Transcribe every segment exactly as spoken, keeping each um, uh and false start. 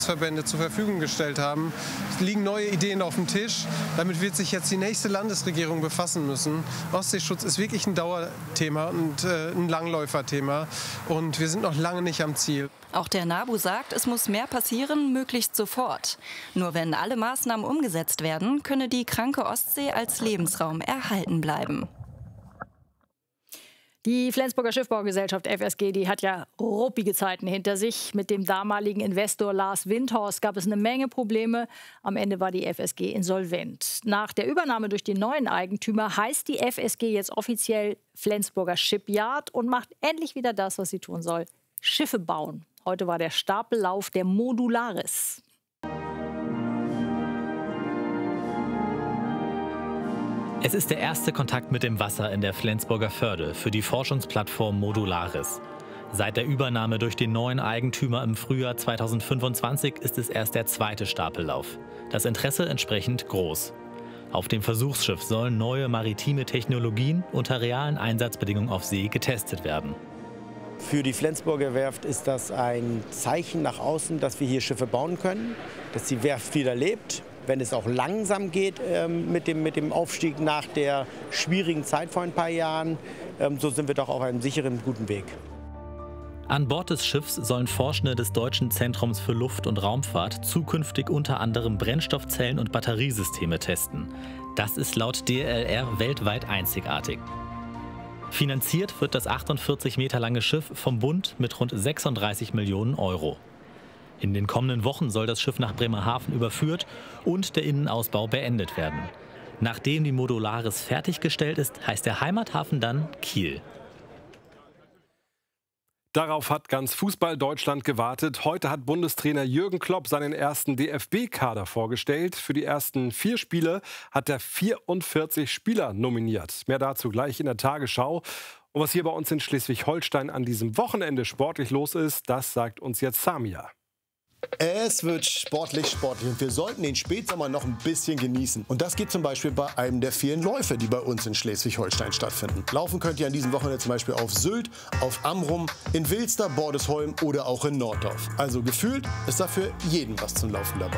Verbände zur Verfügung gestellt haben. Es liegen neue Ideen auf dem Tisch. Damit wird sich jetzt die nächste Landesregierung befassen müssen. Ostseeschutz ist wirklich ein Dauerthema und äh, ein Langläuferthema. Und wir sind noch lange nicht am Ziel. Auch der NABU sagt, es muss mehr passieren, möglichst sofort. Nur wenn alle Maßnahmen umgesetzt werden, könne die kranke Ostsee als Lebensraum erhalten bleiben. Die Flensburger Schiffbaugesellschaft F S G, die hat ja ruppige Zeiten hinter sich. Mit dem damaligen Investor Lars Windhorst gab es eine Menge Probleme. Am Ende war die F S G insolvent. Nach der Übernahme durch den neuen Eigentümer heißt die F S G jetzt offiziell Flensburger Shipyard und macht endlich wieder das, was sie tun soll: Schiffe bauen. Heute war der Stapellauf der Modularis. Es ist der erste Kontakt mit dem Wasser in der Flensburger Förde für die Forschungsplattform Modularis. Seit der Übernahme durch den neuen Eigentümer im Frühjahr zweitausendfünfundzwanzig ist es erst der zweite Stapellauf. Das Interesse entsprechend groß. Auf dem Versuchsschiff sollen neue maritime Technologien unter realen Einsatzbedingungen auf See getestet werden. Für die Flensburger Werft ist das ein Zeichen nach außen, dass wir hier Schiffe bauen können, dass die Werft wieder lebt. Wenn es auch langsam geht ähm, mit, dem, mit dem Aufstieg nach der schwierigen Zeit vor ein paar Jahren, ähm, so sind wir doch auf einem sicheren, guten Weg. An Bord des Schiffs sollen Forschende des Deutschen Zentrums für Luft- und Raumfahrt zukünftig unter anderem Brennstoffzellen und Batteriesysteme testen. Das ist laut D L R weltweit einzigartig. Finanziert wird das achtundvierzig Meter lange Schiff vom Bund mit rund sechsunddreißig Millionen Euro. In den kommenden Wochen soll das Schiff nach Bremerhaven überführt und der Innenausbau beendet werden. Nachdem die Modularis fertiggestellt ist, heißt der Heimathafen dann Kiel. Darauf hat ganz Fußball-Deutschland gewartet. Heute hat Bundestrainer Jürgen Klopp seinen ersten D F B-Kader vorgestellt. Für die ersten vier Spiele hat er vierundvierzig Spieler nominiert. Mehr dazu gleich in der Tagesschau. Und was hier bei uns in Schleswig-Holstein an diesem Wochenende sportlich los ist, das sagt uns jetzt Samia. Es wird sportlich, sportlich und wir sollten den Spätsommer noch ein bisschen genießen. Und das geht zum Beispiel bei einem der vielen Läufe, die bei uns in Schleswig-Holstein stattfinden. Laufen könnt ihr an diesem Wochenende zum Beispiel auf Sylt, auf Amrum, in Wilster, Bordesholm oder auch in Norddorf. Also gefühlt ist dafür jeden was zum Laufen dabei.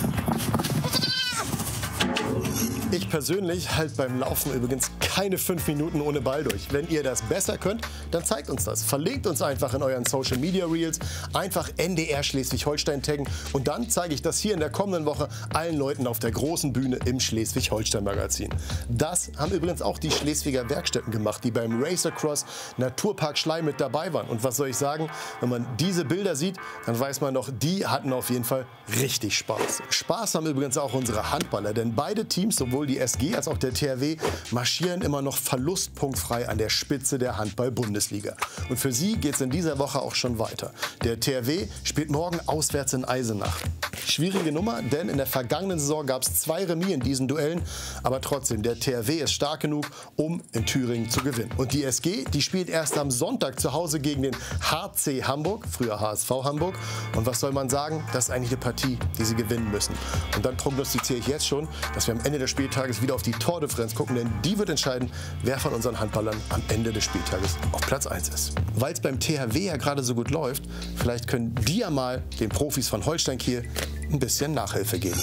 Ich persönlich halte beim Laufen übrigens keine fünf Minuten ohne Ball durch. Wenn ihr das besser könnt, dann zeigt uns das. Verlinkt uns einfach in euren Social Media Reels, einfach N D R Schleswig-Holstein taggen und dann zeige ich das hier in der kommenden Woche allen Leuten auf der großen Bühne im Schleswig-Holstein-Magazin. Das haben übrigens auch die Schleswiger Werkstätten gemacht, die beim Race Across Naturpark Schlei mit dabei waren. Und was soll ich sagen, wenn man diese Bilder sieht, dann weiß man noch, die hatten auf jeden Fall richtig Spaß. Spaß haben übrigens auch unsere Handballer, denn beide Teams, sowohl die S G als auch der T H W, marschieren immer noch verlustpunktfrei an der Spitze der Handball-Bundesliga. Und für sie geht es in dieser Woche auch schon weiter. Der T H W spielt morgen auswärts in Eisenach. Schwierige Nummer, denn in der vergangenen Saison gab es zwei Remis in diesen Duellen. Aber trotzdem, der T H W ist stark genug, um in Thüringen zu gewinnen. Und die S G, die spielt erst am Sonntag zu Hause gegen den H C Hamburg, früher H S V Hamburg. Und was soll man sagen? Das ist eigentlich eine Partie, die sie gewinnen müssen. Und dann prognostiziere ich jetzt schon, dass wir am Ende des Spieltages wieder auf die Tordifferenz gucken, denn die wird entscheiden, wer von unseren Handballern am Ende des Spieltages auf Platz eins ist. Weil es beim T H W ja gerade so gut läuft, vielleicht können die ja mal den Profis von Holstein Kiel ein bisschen Nachhilfe geben.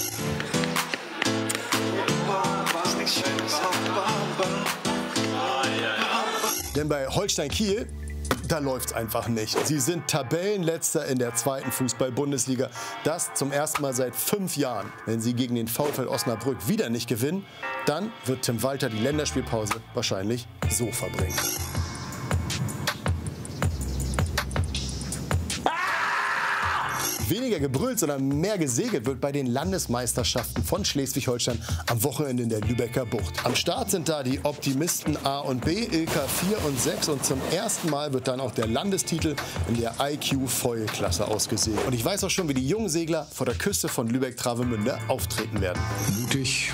Denn bei Holstein Kiel, da läuft's einfach nicht. Sie sind Tabellenletzter in der zweiten Fußball-Bundesliga. Das zum ersten Mal seit fünf Jahren. Wenn sie gegen den VfL Osnabrück wieder nicht gewinnen, dann wird Tim Walter die Länderspielpause wahrscheinlich so verbringen. Weniger gebrüllt, sondern mehr gesegelt wird bei den Landesmeisterschaften von Schleswig-Holstein am Wochenende in der Lübecker Bucht. Am Start sind da die Optimisten A und B, Ilka vier und sechs und zum ersten Mal wird dann auch der Landestitel in der I Q-Foil-Klasse ausgesegelt. Und ich weiß auch schon, wie die jungen Segler vor der Küste von Lübeck-Travemünde auftreten werden. Mutig,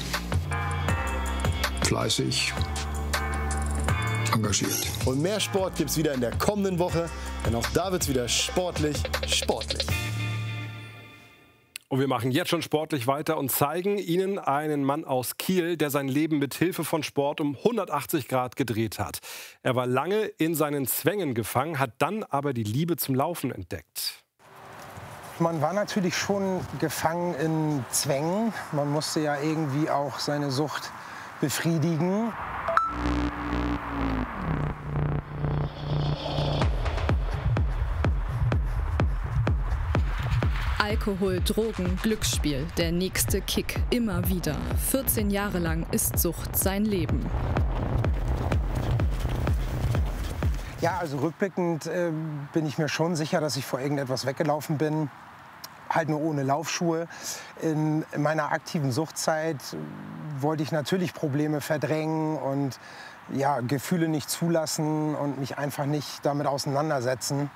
fleißig, engagiert. Und mehr Sport gibt's wieder in der kommenden Woche, denn auch da wird's wieder sportlich, sportlich. Und wir machen jetzt schon sportlich weiter und zeigen Ihnen einen Mann aus Kiel, der sein Leben mit Hilfe von Sport um hundertachtzig Grad gedreht hat. Er war lange in seinen Zwängen gefangen, hat dann aber die Liebe zum Laufen entdeckt. Man war natürlich schon gefangen in Zwängen. Man musste ja irgendwie auch seine Sucht befriedigen. Alkohol, Drogen, Glücksspiel, der nächste Kick, immer wieder. vierzehn Jahre lang ist Sucht sein Leben. Ja, also rückblickend äh, bin ich mir schon sicher, dass ich vor irgendetwas weggelaufen bin. Halt nur ohne Laufschuhe. In meiner aktiven Suchtzeit wollte ich natürlich Probleme verdrängen und ja, Gefühle nicht zulassen und mich einfach nicht damit auseinandersetzen.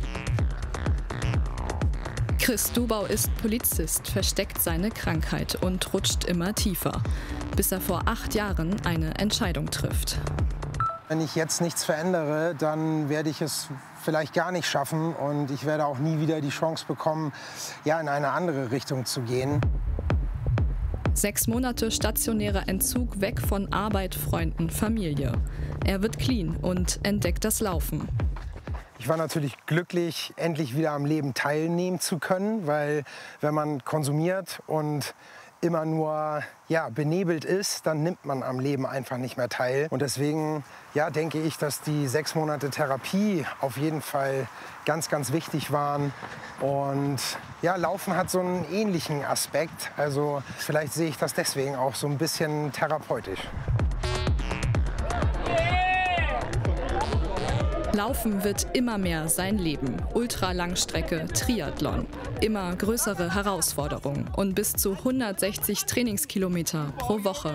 Chris Dubau ist Polizist, versteckt seine Krankheit und rutscht immer tiefer, bis er vor acht Jahren eine Entscheidung trifft. Wenn ich jetzt nichts verändere, dann werde ich es vielleicht gar nicht schaffen und ich werde auch nie wieder die Chance bekommen, ja, in eine andere Richtung zu gehen. Sechs Monate stationärer Entzug, weg von Arbeit, Freunden, Familie. Er wird clean und entdeckt das Laufen. Ich war natürlich glücklich, endlich wieder am Leben teilnehmen zu können, weil wenn man konsumiert und immer nur ja, benebelt ist, dann nimmt man am Leben einfach nicht mehr teil. Und deswegen ja, denke ich, dass die sechs Monate Therapie auf jeden Fall ganz, ganz wichtig waren. Und ja, Laufen hat so einen ähnlichen Aspekt. Also vielleicht sehe ich das deswegen auch so ein bisschen therapeutisch. Laufen wird immer mehr sein Leben. Ultralangstrecke, Triathlon. Immer größere Herausforderungen und bis zu hundertsechzig Trainingskilometer pro Woche.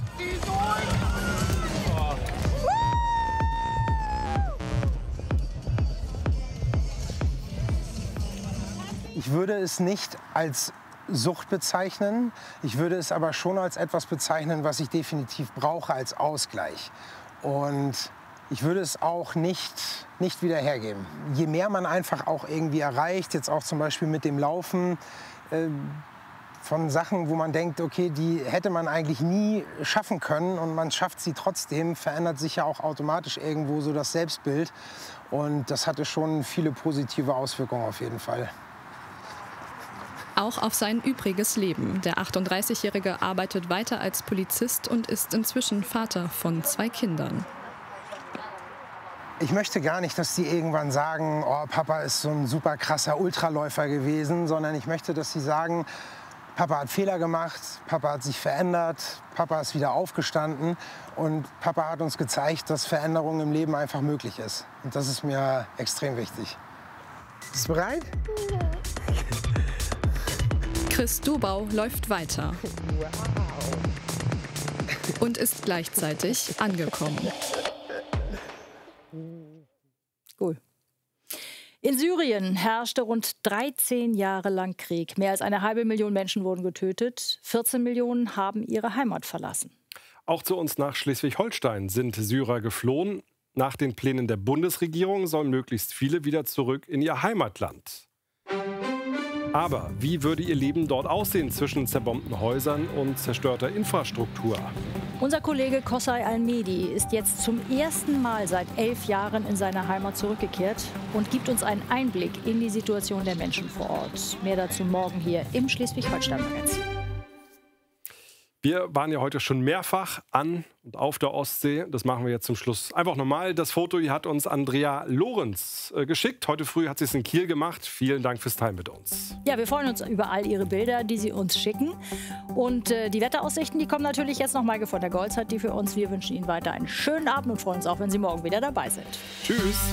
Ich würde es nicht als Sucht bezeichnen. Ich würde es aber schon als etwas bezeichnen, was ich definitiv brauche als Ausgleich. Und ich würde es auch nicht, nicht wieder hergeben. Je mehr man einfach auch irgendwie erreicht, jetzt auch zum Beispiel mit dem Laufen, äh, von Sachen, wo man denkt, okay, die hätte man eigentlich nie schaffen können und man schafft sie trotzdem, verändert sich ja auch automatisch irgendwo so das Selbstbild. Und das hatte schon viele positive Auswirkungen auf jeden Fall. Auch auf sein übriges Leben. Der achtunddreißigjährige arbeitet weiter als Polizist und ist inzwischen Vater von zwei Kindern. Ich möchte gar nicht, dass die irgendwann sagen, oh, Papa ist so ein super krasser Ultraläufer gewesen, sondern ich möchte, dass sie sagen, Papa hat Fehler gemacht, Papa hat sich verändert, Papa ist wieder aufgestanden und Papa hat uns gezeigt, dass Veränderung im Leben einfach möglich ist. Und das ist mir extrem wichtig. Bist du bereit? Chris Dubau läuft weiter und ist gleichzeitig angekommen. Cool. In Syrien herrschte rund dreizehn Jahre lang Krieg. Mehr als eine halbe Million Menschen wurden getötet. vierzehn Millionen haben ihre Heimat verlassen. Auch zu uns nach Schleswig-Holstein sind Syrer geflohen. Nach den Plänen der Bundesregierung sollen möglichst viele wieder zurück in ihr Heimatland. Aber wie würde ihr Leben dort aussehen zwischen zerbombten Häusern und zerstörter Infrastruktur? Unser Kollege Kossay Al-Mehdi ist jetzt zum ersten Mal seit elf Jahren in seine Heimat zurückgekehrt und gibt uns einen Einblick in die Situation der Menschen vor Ort. Mehr dazu morgen hier im Schleswig-Holstein-Magazin. Wir waren ja heute schon mehrfach an und auf der Ostsee. Das machen wir jetzt zum Schluss einfach nochmal. Das Foto hier hat uns Andrea Lorenz äh, geschickt. Heute früh hat sie es in Kiel gemacht. Vielen Dank fürs Teilen mit uns. Ja, wir freuen uns über all Ihre Bilder, die Sie uns schicken. Und äh, die Wetteraussichten, die kommen natürlich jetzt noch Maike von der Goltz hat die für uns. Wir wünschen Ihnen weiter einen schönen Abend und freuen uns auch, wenn Sie morgen wieder dabei sind. Tschüss.